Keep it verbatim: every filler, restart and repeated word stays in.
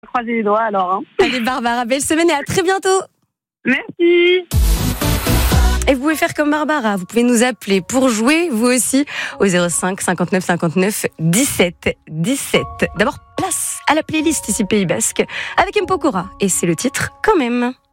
Croisez les doigts alors. Hein. Allez Barbara, belle semaine et à très bientôt. Merci. Et vous pouvez faire comme Barbara, vous pouvez nous appeler pour jouer, vous aussi, au zéro cinq cinquante-neuf cinquante-neuf dix-sept dix-sept. D'abord, place à la playlist ici Pays Basque, avec Mpokora, et c'est le titre quand même.